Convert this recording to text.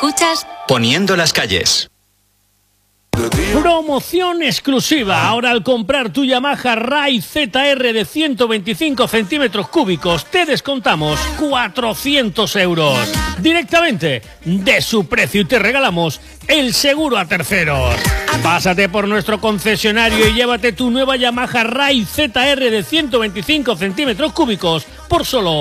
Escuchas Poniendo las calles. Promoción exclusiva. Ahora al comprar tu Yamaha Rai ZR de 125 centímetros cúbicos te descontamos 400 euros directamente de su precio y te regalamos el seguro a terceros. Pásate por nuestro concesionario y llévate tu nueva Yamaha Rai ZR de 125 centímetros cúbicos por solo